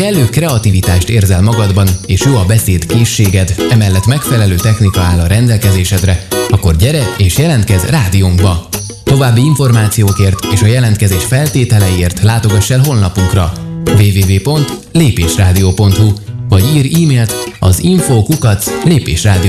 kellő kreativitást érzel magadban, és jó a beszédkészséged, emellett megfelelő technika áll a rendelkezésedre, akkor gyere és jelentkezz rádiónkba! További információkért és a jelentkezés feltételeiért látogass el honlapunkra www.lépésradio.hu vagy írj e-mailt az info@lépésradio.hu.